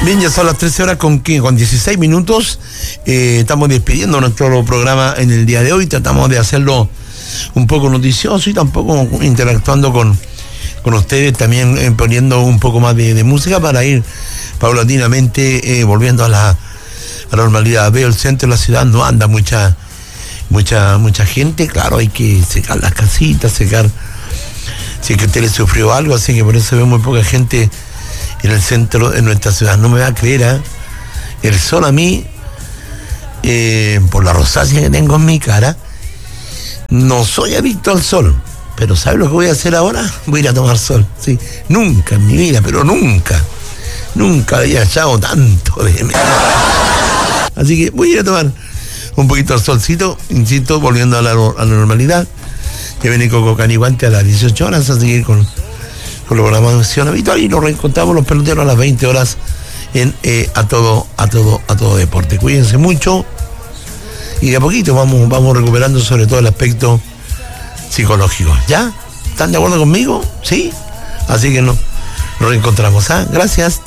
Bien, ya son las 13 horas con 16 minutos. Estamos despidiendo nuestro programa en el día de hoy. Tratamos de hacerlo un poco noticioso y tampoco interactuando con ustedes, también poniendo un poco más de música para ir paulatinamente volviendo a la normalidad. Veo el centro de la ciudad, no anda mucha gente. Claro, hay que secar las casitas, secar si es que usted le sufrió algo, así que por eso veo muy poca gente en el centro de nuestra ciudad. No me va a creer, el sol a mí, por la rosácea que tengo en mi cara, no soy adicto al sol, pero ¿sabe lo que voy a hacer ahora? Voy a ir a tomar sol, sí. Nunca en mi vida, pero nunca había echado tanto de mí. Así que voy a ir a tomar un poquito de solcito, insisto, volviendo a la normalidad. Que viene Coco Caniguante a las 18 horas a seguir con la programación habitual y nos reencontramos los peloteros a las 20 horas en a todo deporte. Cuídense mucho y de a poquito vamos recuperando sobre todo el aspecto psicológico. ¿Ya? ¿Están de acuerdo conmigo? ¿Sí? Así que nos reencontramos. Gracias.